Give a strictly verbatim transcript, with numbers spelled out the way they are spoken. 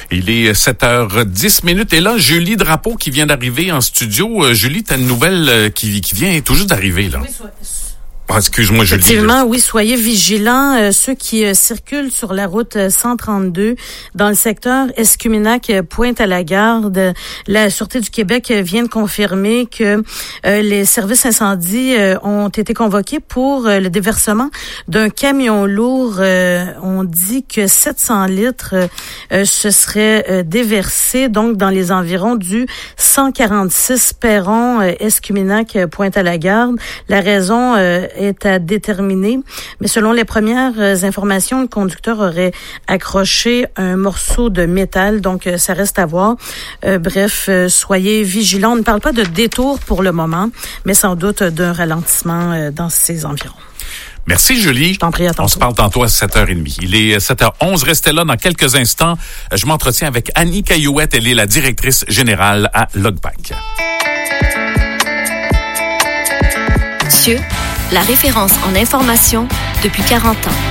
Il est sept heures dix minutes et là, Julie Drapeau qui vient d'arriver en studio. Euh, Julie, t'as une nouvelle euh, qui, qui vient tout juste d'arriver, là. Oui, soit... Ah, excuse-moi, Julie. Effectivement, oui, soyez vigilants. Euh, ceux qui euh, circulent sur la route cent trente-deux dans le secteur Escuminac-Pointe-à-la-Garde, la Sûreté du Québec vient de confirmer que euh, les services incendies euh, ont été convoqués pour euh, le déversement d'un camion lourd. Euh, on dit que sept cents litres euh, se seraient euh, déversés donc dans les environs du cent quarante-six perron euh, Escuminac-Pointe-à-la-Garde. La raison euh, est à déterminer, mais selon les premières informations, le conducteur aurait accroché un morceau de métal, donc ça reste à voir. Euh, bref, euh, soyez vigilants. On ne parle pas de détour pour le moment, mais sans doute d'un ralentissement euh, dans ces environs. Merci, Julie. Je t'en prie, à tantôt. On se parle tantôt à sept heures trente. Il est sept heures onze. Restez là dans quelques instants. Je m'entretiens avec Annie Caillouette. Elle est la directrice générale à Logback. Cieux, la référence en information depuis quarante ans.